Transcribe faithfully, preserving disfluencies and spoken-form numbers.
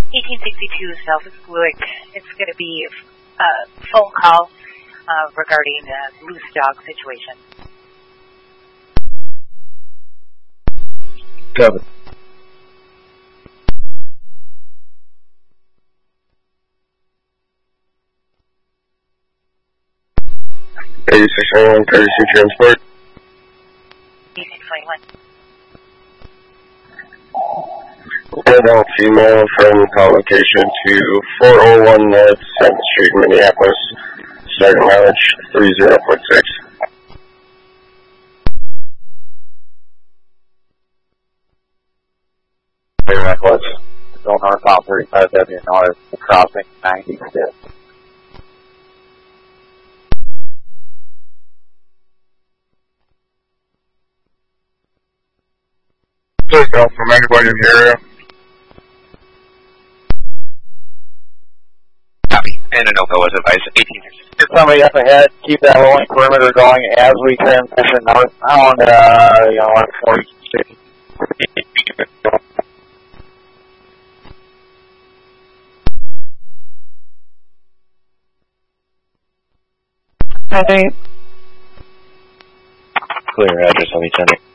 eighteen sixty-two South Buick. It's going to be a phone call uh, regarding a loose dog situation. Cover. eighty-six twenty-one, courtesy transport. eighty-six twenty-one. Adult female from call location to four oh one North seventh Street, Minneapolis. Starting mileage three zero point six. Minneapolis. Going northbound thirty-five W North, crossing ninety-six. Take off from anybody in the area. Copy. And Anoka was advised eighteen sixty. Get somebody up ahead, keep that rolling perimeter going as we transition northbound, uh, you know, one forty-six. Clear address on each end.